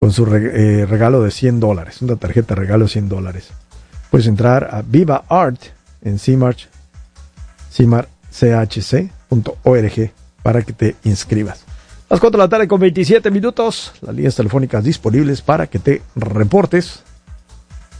con su regalo de $100, una tarjeta de regalo de $100. Puedes entrar a Viva Art en cimarchc.org para que te inscribas. Las 4 de la tarde con 27 minutos, las líneas telefónicas disponibles para que te reportes